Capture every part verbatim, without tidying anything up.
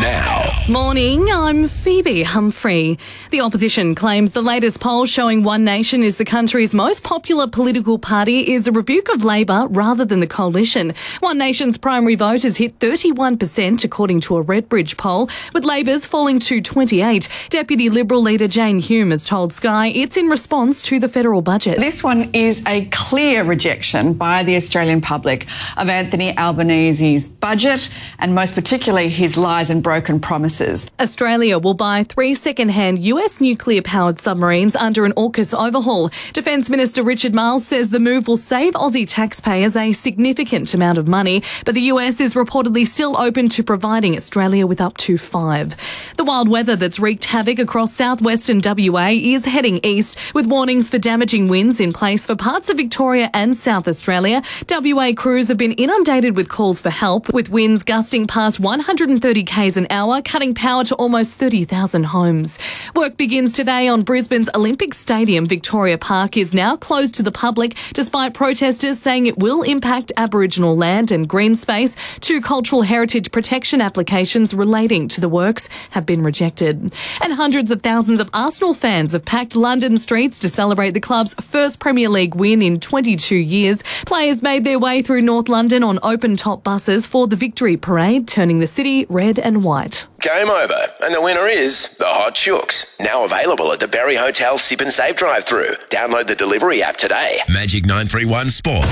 now. Morning, I'm Phoebe Humphrey. The opposition claims the latest poll showing One Nation is the country's most popular political party is a rebuke of Labor rather than the coalition. One Nation's primary vote has hit thirty-one percent according to a Redbridge poll, with Labor's falling to twenty-eight. Deputy Liberal leader Jane Hume has told Sky it's in response to the federal budget. This one is a clear rejection by the Australian public of Anthony Albanese's budget and most particularly his lies and broken promises. Australia will buy three second-hand U S nuclear-powered submarines under an AUKUS overhaul. Defence Minister Richard Marles says the move will save Aussie taxpayers a significant amount of money, but the U S is reportedly still open to providing Australia with up to five. The wild weather that's wreaked havoc across southwestern W A is heading east, with warnings for damaging winds in place for parts of Victoria and South Australia. W A crews have been inundated with calls for help, with winds gusting past one hundred thirty k's an hour, cutting power to almost thirty thousand homes. Work begins today on Brisbane's Olympic Stadium. Victoria Park is now closed to the public, despite protesters saying it will impact Aboriginal land and green space. Two cultural heritage protection applications relating to the works have been rejected. And hundreds of thousands of Arsenal fans have packed London streets to celebrate the club's first Premier League win in twenty-two years. Players made their way through North London on open-top buses for the victory parade, turning the city red and white. Game over, and the winner is the Hot Chooks. Now available at the Berry Hotel Sip and Save drive-through. Download the delivery app today. Magic nine three one Sport.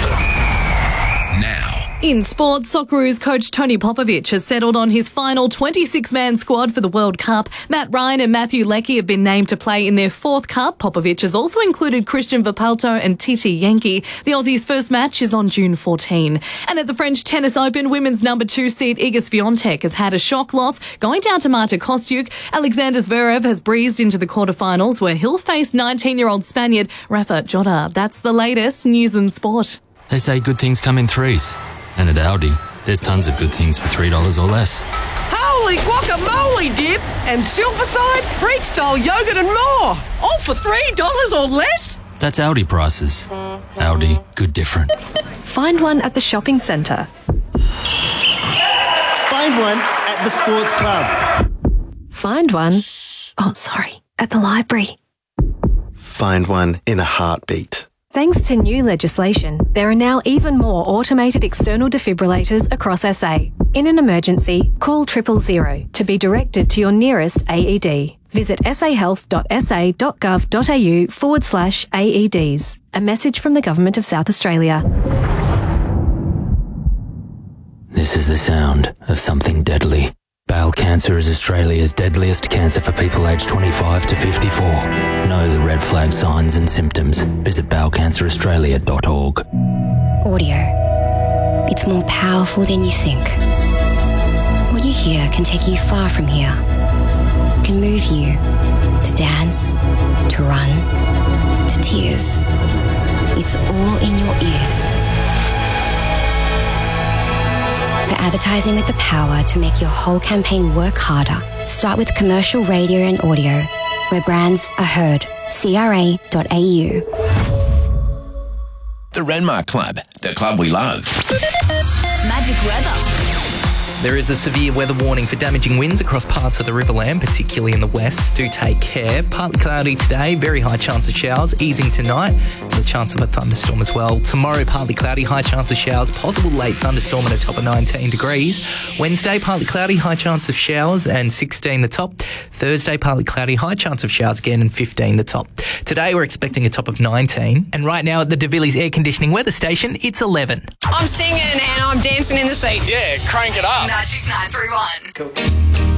Now. In sport, Socceroos coach Tony Popovic has settled on his final twenty-six man squad for the World Cup. Matt Ryan and Matthew Leckie have been named to play in their fourth cup. Popovic has also included Christian Vipalto and Titi Yankee. The Aussies' first match is on June fourteenth. And at the French Tennis Open, women's number two seed Iga Swiatek has had a shock loss, going down to Marta Kostyuk. Alexander Zverev has breezed into the quarterfinals, where he'll face nineteen-year-old Spaniard Rafa Jota. That's the latest news and sport. They say good things come in threes. And at Aldi, there's tons of good things for three dollars or less. Holy guacamole dip and Silverside, Freak-style yogurt and more. All for three dollars or less? That's Aldi prices. Aldi, good different. Find one at the shopping centre. Find one at the sports club. Find one, oh sorry, at the library. Find one in a heartbeat. Thanks to new legislation, there are now even more automated external defibrillators across S A. In an emergency, call triple zero to be directed to your nearest A E D. Visit sahealth.sa.gov.au forward slash AEDs. A message from the Government of South Australia. This is the sound of something deadly. Bowel cancer is Australia's deadliest cancer for people aged twenty-five to fifty-four. Know the red flag signs and symptoms. Visit bowel cancer australia dot org. Audio. It's more powerful than you think. What you hear can take you far from here. Can move you to dance, to run, to tears. It's all in your ears. For advertising with the power to make your whole campaign work harder, start with commercial radio and audio, where brands are heard. C R A dot A U. The Renmark Club, the club we love. Magic weather. There is a severe weather warning for damaging winds across parts of the Riverland, particularly in the west. Do take care. Partly cloudy today, very high chance of showers, easing tonight, with a chance of a thunderstorm as well. Tomorrow, partly cloudy, high chance of showers, possible late thunderstorm at a top of nineteen degrees. Wednesday, partly cloudy, high chance of showers and sixteen the top. Thursday, partly cloudy, high chance of showers again and fifteen the top. Today, we're expecting a top of nineteen. And right now at the De Villiers Air Conditioning weather station, it's eleven. I'm singing and I'm dancing in the seat. Yeah, crank it up. Magic nine three one. Cool.